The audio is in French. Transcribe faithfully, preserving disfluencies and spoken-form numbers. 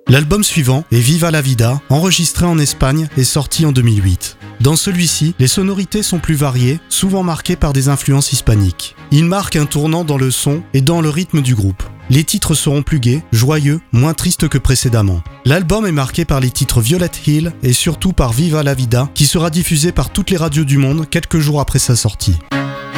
L'album suivant est Viva la Vida, enregistré en Espagne et sorti en deux mille huit. Dans celui-ci, les sonorités sont plus variées, souvent marquées par des influences hispaniques. Il marque un tournant dans le son et dans le rythme du groupe. Les titres seront plus gais, joyeux, moins tristes que précédemment. L'album est marqué par les titres Violet Hill et surtout par Viva la Vida, qui sera diffusé par toutes les radios du monde quelques jours après sa sortie.